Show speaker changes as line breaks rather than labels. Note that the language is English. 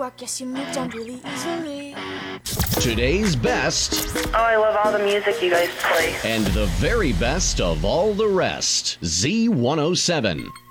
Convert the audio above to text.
I guess you moved on really easily.
Today's best.
Oh, I love all the music you guys play.
And the very best of all the rest. Z107.